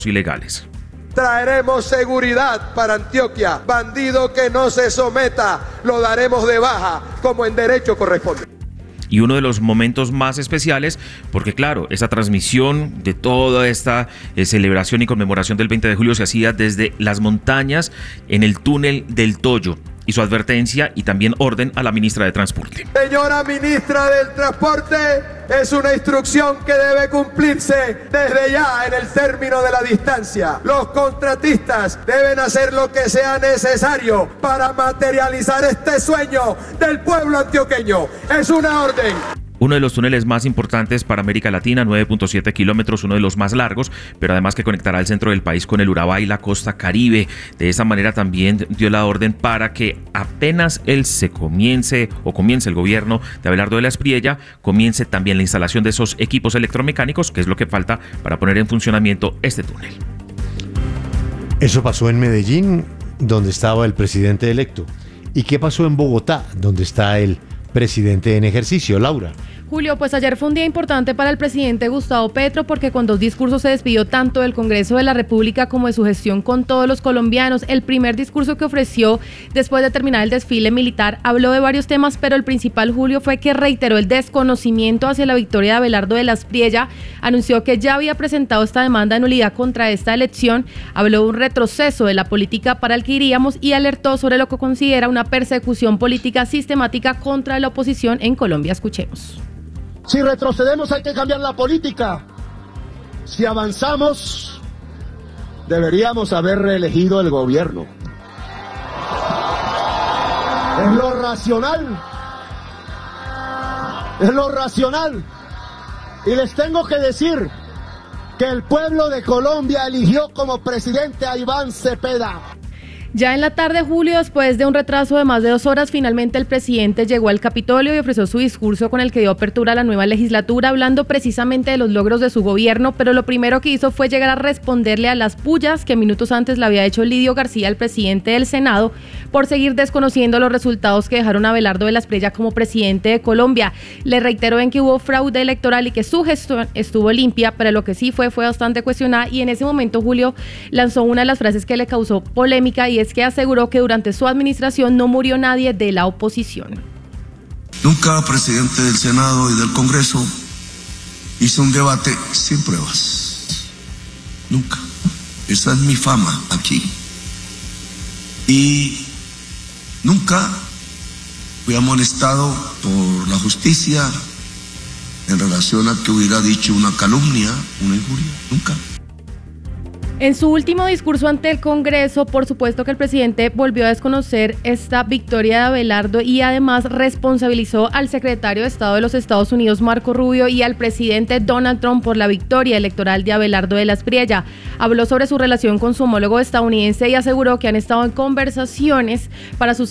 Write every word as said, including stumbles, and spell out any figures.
ilegales. Traeremos seguridad para Antioquia. Bandido que no se someta, lo daremos de baja como en derecho corresponde. Y uno de los momentos más especiales, porque claro, esa transmisión de toda esta eh, celebración y conmemoración del veinte de julio se hacía desde las montañas en el túnel del Toyo. Y su advertencia y también orden a la ministra de Transporte. Señora ministra del Transporte, es una instrucción que debe cumplirse desde ya en el término de la distancia. Los contratistas deben hacer lo que sea necesario para materializar este sueño del pueblo antioqueño. Es una orden. Uno de los túneles más importantes para América Latina, nueve punto siete kilómetros, uno de los más largos, pero además que conectará el centro del país con el Urabá y la costa Caribe. De esa manera también dio la orden para que apenas él se comience o comience el gobierno de Abelardo de la Espriella, comience también la instalación de esos equipos electromecánicos, que es lo que falta para poner en funcionamiento este túnel. Eso pasó en Medellín, donde estaba el presidente electo. ¿Y qué pasó en Bogotá, donde está el presidente en ejercicio, Laura? Julio, pues ayer fue un día importante para el presidente Gustavo Petro porque con dos discursos se despidió tanto del Congreso de la República como de su gestión con todos los colombianos. El primer discurso que ofreció después de terminar el desfile militar habló de varios temas, pero el principal, Julio, fue que reiteró el desconocimiento hacia la victoria de Abelardo de la Espriella, anunció que ya había presentado esta demanda de nulidad contra esta elección, habló de un retroceso de la política para el que iríamos y alertó sobre lo que considera una persecución política sistemática contra la oposición en Colombia. Escuchemos. Si retrocedemos hay que cambiar la política. Si avanzamos, deberíamos haber reelegido el gobierno. Es lo racional. Es lo racional. Y les tengo que decir que el pueblo de Colombia eligió como presidente a Iván Cepeda. Ya en la tarde, Julio, después de un retraso de más de dos horas, finalmente el presidente llegó al Capitolio y ofreció su discurso con el que dio apertura a la nueva legislatura, hablando precisamente de los logros de su gobierno, pero lo primero que hizo fue llegar a responderle a las pullas que minutos antes le había hecho Lidio García, el presidente del Senado, por seguir desconociendo los resultados que dejaron a Abelardo de la Espriella como presidente de Colombia. Le reiteró en que hubo fraude electoral y que su gestión estuvo limpia, pero lo que sí fue fue bastante cuestionada, y en ese momento Julio lanzó una de las frases que le causó polémica, y es que aseguró que durante su administración no murió nadie de la oposición. Nunca presidente del Senado y del Congreso hizo un debate sin pruebas. Nunca. Esa es mi fama aquí. Y nunca fui amonestado por la justicia en relación a que hubiera dicho una calumnia, una injuria. Nunca. En su último discurso ante el Congreso, por supuesto que el presidente volvió a desconocer esta victoria de Abelardo y además responsabilizó al secretario de Estado de los Estados Unidos, Marco Rubio, y al presidente Donald Trump por la victoria electoral de Abelardo de la Espriella. Habló sobre su relación con su homólogo estadounidense y aseguró que han estado en conversaciones para sus